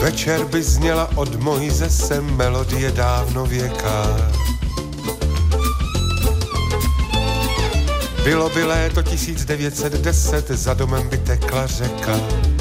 Večer by zněla od Mojzese melodie dávnověká. Bylo by léto 1910, za domem by tekla řeka.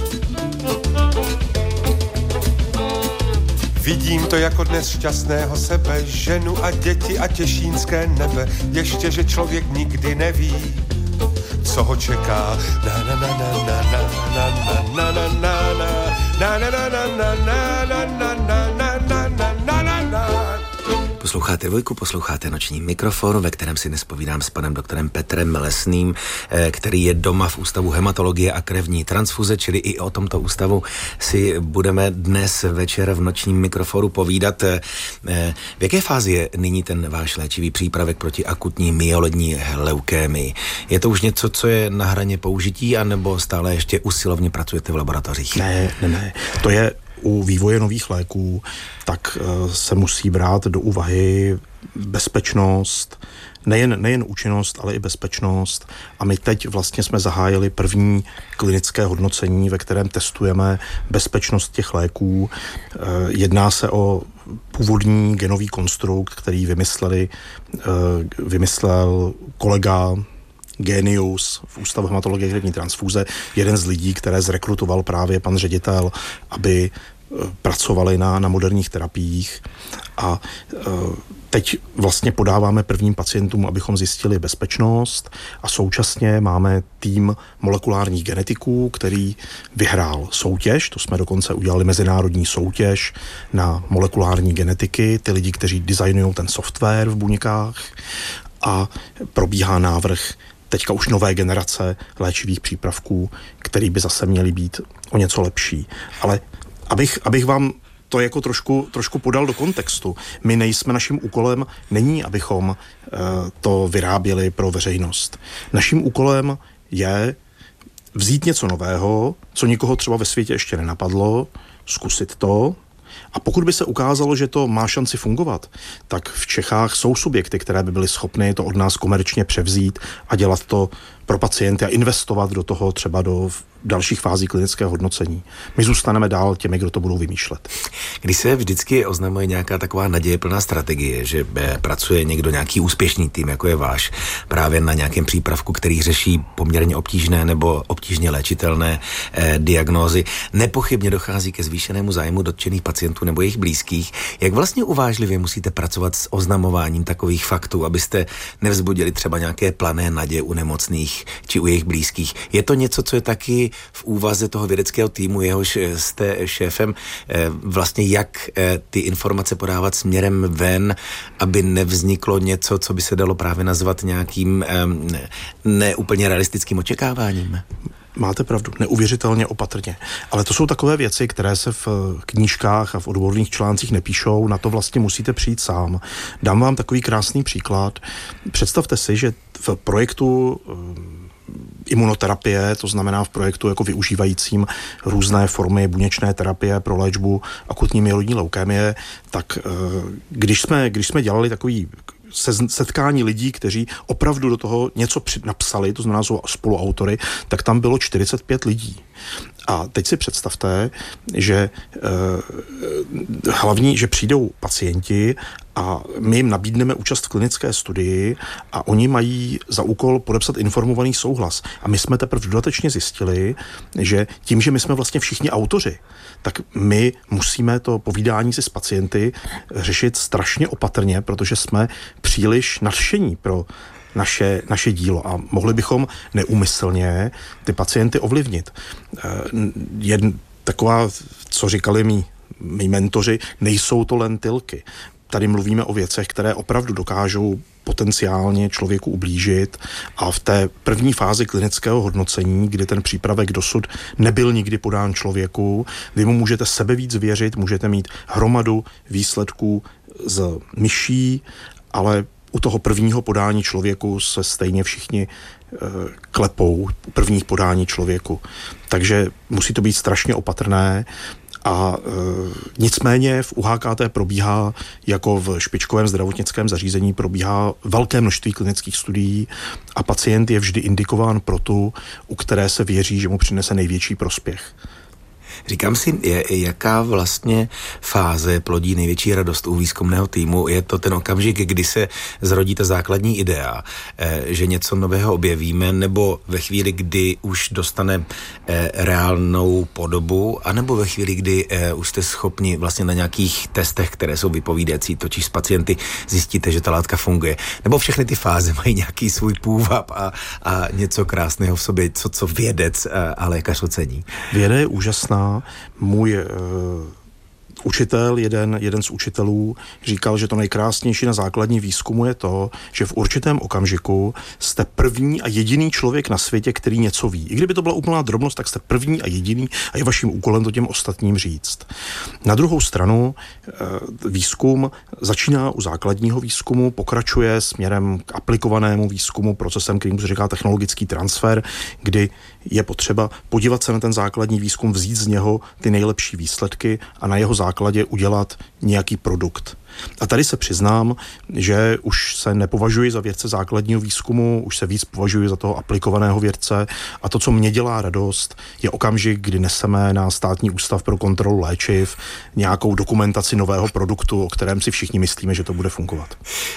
Vidím to jako dnes šťastného sebe, ženu a děti a těšínské nebe. Ještě, že člověk nikdy neví, co ho čeká. Na na na na na na na na na na na na na na na na na na. Posloucháte Dvojku, posloucháte Noční mikrofon, ve kterém si dnes povídám s panem doktorem Petrem Lesným, který je doma v Ústavu hematologie a krevní transfuze, čili i o tomto ústavu si budeme dnes večer v Nočním mikrofonu povídat. V jaké fázi je nyní ten váš léčivý přípravek proti akutní myeloidní leukémii? Je to už něco, co je na hraně použití, anebo stále ještě usilovně pracujete v laboratořích? Ne. To je u vývoje nových léků, tak se musí brát do úvahy bezpečnost, nejen účinnost, ale i bezpečnost. A my teď vlastně jsme zahájili první klinické hodnocení, ve kterém testujeme bezpečnost těch léků. Jedná se o původní genový konstrukt, který vymyslel kolega Genius v Ústavu hematologie a krevní transfuze, jeden z lidí, které zrekrutoval právě pan ředitel, aby pracovali na moderních terapiích. A teď vlastně podáváme prvním pacientům, abychom zjistili bezpečnost, a současně máme tým molekulárních genetiků, který vyhrál soutěž, to jsme dokonce udělali mezinárodní soutěž na molekulární genetiky, ty lidi, kteří designují ten software v buňkách, a probíhá návrh teďka už nové generace léčivých přípravků, který by zase měly být o něco lepší. Ale abych vám to jako trošku podal do kontextu. Naším úkolem není, abychom to vyráběli pro veřejnost. Naším úkolem je vzít něco nového, co nikoho třeba ve světě ještě nenapadlo, zkusit to, a pokud by se ukázalo, že to má šanci fungovat, tak v Čechách jsou subjekty, které by byly schopny to od nás komerčně převzít a dělat to pro pacienty a investovat do toho třeba do dalších fází klinického hodnocení. My zůstaneme dál těmi, kdo to budou vymýšlet. Když se vždycky oznamuje nějaká taková nadějeplná strategie, že pracuje někdo, nějaký úspěšný tým, jako je váš, právě na nějakém přípravku, který řeší poměrně obtížné nebo obtížně léčitelné diagnózy, nepochybně dochází ke zvýšenému zájmu dotčených pacientů nebo jejich blízkých. Jak vlastně uvážlivě musíte pracovat s oznamováním takových faktů, abyste nevzbudili třeba nějaké plané naděje u nemocných či u jejich blízkých? Je to něco, co je taky v úvaze toho vědeckého týmu, jehož jste šéfem, vlastně jak ty informace podávat směrem ven, aby nevzniklo něco, co by se dalo právě nazvat nějakým neúplně realistickým očekáváním? Máte pravdu, neuvěřitelně opatrně. Ale to jsou takové věci, které se v knížkách a v odborných článcích nepíšou, na to vlastně musíte přijít sám. Dám vám takový krásný příklad. Představte si, že v projektu imunoterapie, to znamená v projektu jako využívajícím různé formy buněčné terapie pro léčbu akutní myeloidní leukémie, tak když jsme dělali takový setkání lidí, kteří opravdu do toho něco napsali, to znamená jsou spoluautory, tak tam bylo 45 lidí. A teď si představte, že hlavní, že přijdou pacienti a my jim nabídneme účast v klinické studii a oni mají za úkol podepsat informovaný souhlas. A my jsme teprve dodatečně zjistili, že tím, že my jsme vlastně všichni autoři, tak my musíme to povídání si s pacienty řešit strašně opatrně, protože jsme příliš nadšení pro naše dílo a mohli bychom neúmyslně ty pacienty ovlivnit. Taková, co říkali mý mentoři, nejsou to lentilky. Tady mluvíme o věcech, které opravdu dokážou potenciálně člověku ublížit, a v té první fázi klinického hodnocení, kdy ten přípravek dosud nebyl nikdy podán člověku, vy mu můžete sebevíc věřit, můžete mít hromadu výsledků z myší, ale u toho prvního podání člověku se stejně všichni klepou, prvních podání člověku. Takže musí to být strašně opatrné. A nicméně v UHKT probíhá, jako v špičkovém zdravotnickém zařízení, probíhá velké množství klinických studií a pacient je vždy indikován pro tu, u které se věří, že mu přinese největší prospěch. Říkám si, jaká vlastně fáze plodí největší radost u výzkumného týmu? Je to ten okamžik, kdy se zrodí ta základní idea, že něco nového objevíme, nebo ve chvíli, kdy už dostane reálnou podobu, anebo ve chvíli, kdy už jste schopni vlastně na nějakých testech, které jsou vypovídající, točíš s pacienty, zjistíte, že ta látka funguje. Nebo všechny ty fáze mají nějaký svůj půvab a něco krásného v sobě, co vědec a lékař ocení. Věda je úžasná. Můj učitel, jeden z učitelů, říkal, že to nejkrásnější na základní výzkumu je to, že v určitém okamžiku jste první a jediný člověk na světě, který něco ví. I kdyby to byla úplná drobnost, tak jste první a jediný a je vaším úkolem to těm ostatním říct. Na druhou stranu výzkum začíná u základního výzkumu, pokračuje směrem k aplikovanému výzkumu, procesem, kterým se říká technologický transfer, kdy je potřeba podívat se na ten základní výzkum, vzít z něho ty nejlepší výsledky a na jeho základě udělat nějaký produkt. A tady se přiznám, že už se nepovažuji za vědce základního výzkumu, už se víc považuji za toho aplikovaného vědce a to, co mě dělá radost, je okamžik, kdy neseme na Státní ústav pro kontrolu léčiv nějakou dokumentaci nového produktu, o kterém si všichni myslíme, že to bude fungovat.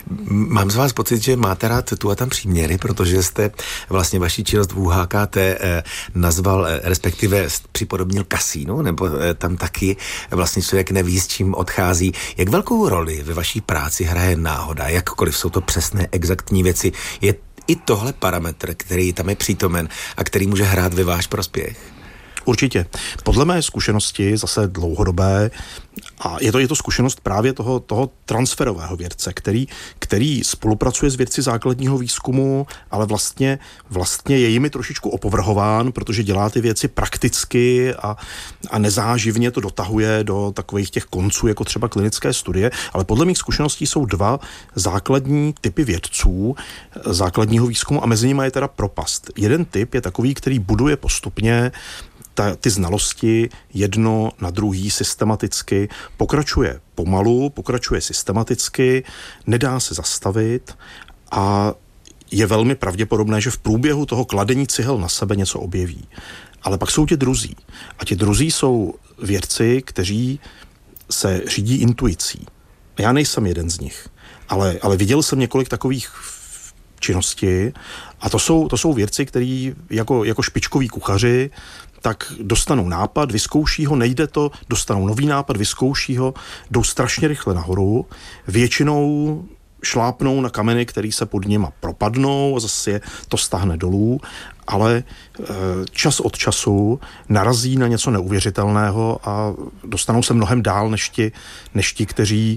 Mám z vás pocit, že máte rád tu a tam příměry, protože jste vlastně vaši činnost v UHKT nazval, respektive připodobnil kasínu, nebo tam taky vlastně člověk neví, s čím odchází. Jak velkou roli ve vaší práci hraje náhoda, jakkoliv jsou to přesné, exaktní věci, je i tohle parametr, který tam je přítomen a který může hrát ve váš prospěch? Určitě. Podle mé zkušenosti, zase dlouhodobé, a je to zkušenost právě toho transferového vědce, který spolupracuje s vědci základního výzkumu, ale vlastně je jimi trošičku opovrhován, protože dělá ty věci prakticky a nezáživně to dotahuje do takových těch konců, jako třeba klinické studie. Ale podle mých zkušeností jsou dva základní typy vědců základního výzkumu a mezi nimi je teda propast. Jeden typ je takový, který buduje postupně ty znalosti jedno na druhý systematicky, pokračuje pomalu, pokračuje systematicky, nedá se zastavit a je velmi pravděpodobné, že v průběhu toho kladení cihel na sebe něco objeví. Ale pak jsou ti druzí. A ti druzí jsou vědci, kteří se řídí intuicí. Já nejsem jeden z nich, ale viděl jsem několik takových činností a to jsou vědci, kteří jako špičkoví kuchaři tak dostanou nápad, vyzkouší ho, nejde to, dostanou nový nápad, vyzkouší ho, jdou strašně rychle nahoru, většinou šlápnou na kameny, který se pod nima propadnou a zase je to stáhne dolů, ale čas od času narazí na něco neuvěřitelného a dostanou se mnohem dál než ti, kteří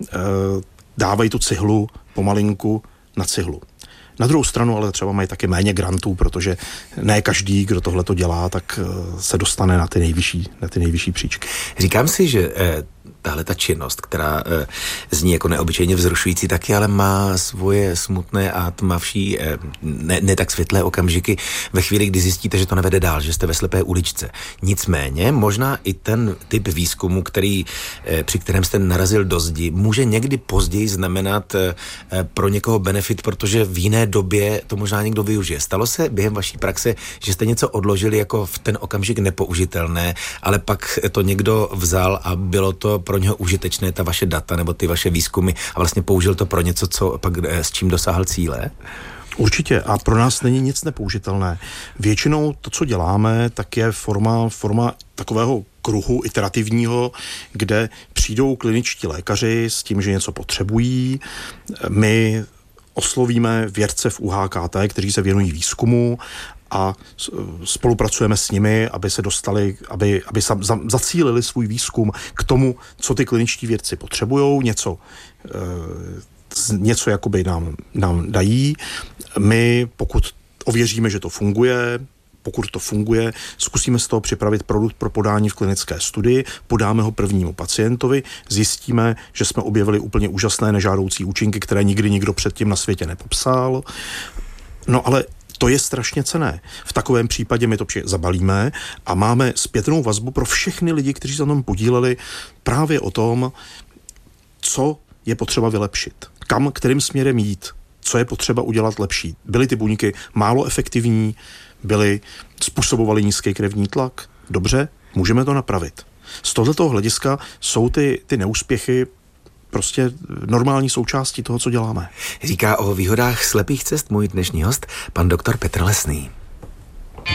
dávají tu cihlu pomalinku na cihlu. Na druhou stranu ale třeba mají taky méně grantů, protože ne každý, kdo tohleto dělá, tak se dostane na ty nejvyšší příčky. Říkám si, že tahle ta činnost, která zní jako neobyčejně vzrušující taky, ale má svoje smutné a tmavší, ne tak světlé okamžiky ve chvíli, kdy zjistíte, že to nevede dál, že jste ve slepé uličce. Nicméně možná i ten typ výzkumu, při kterém jste narazil do zdi, může někdy později znamenat pro někoho benefit, protože v jiné době to možná někdo využije. Stalo se během vaší praxe, že jste něco odložili jako v ten okamžik nepoužitelné, ale pak to někdo vzal a bylo to pro něho užitečné, ta vaše data nebo ty vaše výzkumy a vlastně použil to pro něco, co pak s čím dosáhl cíle? Určitě a pro nás není nic nepoužitelné. Většinou to, co děláme, tak je forma takového kruhu iterativního, kde přijdou kliničtí lékaři s tím, že něco potřebují. My oslovíme vědce v UHKT, kteří se věnují výzkumu a spolupracujeme s nimi, aby se dostali, aby zacílili svůj výzkum k tomu, co ty kliničtí vědci potřebujou, něco jakoby nám dají. My, pokud ověříme, že to funguje, pokud to funguje, zkusíme z toho připravit produkt pro podání v klinické studii, podáme ho prvnímu pacientovi, zjistíme, že jsme objevili úplně úžasné nežádoucí účinky, které nikdy nikdo předtím na světě nepopsal. No ale to je strašně cenné. V takovém případě my to zabalíme a máme zpětnou vazbu pro všechny lidi, kteří se na tom podíleli právě o tom, co je potřeba vylepšit, kterým směrem jít, co je potřeba udělat lepší. Byly ty buňky málo efektivní, způsobovaly nízký krevní tlak, dobře, můžeme to napravit. Z tohoto hlediska jsou ty neúspěchy prostě normální součástí toho, co děláme. Říká o výhodách slepých cest můj dnešní host, pan doktor Petr Lesný.